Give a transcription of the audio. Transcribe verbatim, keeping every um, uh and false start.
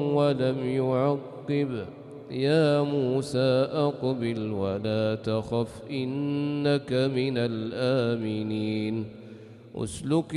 ولم يعقب يا موسى أقبل ولا تخف إنك من الآمنين. أسلك